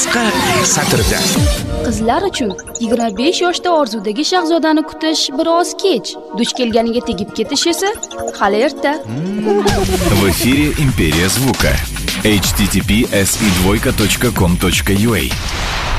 qisqa satrda. Qizlar uchun 25 yoshda orzudagi shahzodani kutish biroz kech. Duch kelganiga tegib ketish esa hali erta. В эфире «Империя звука». https://e2.com.ua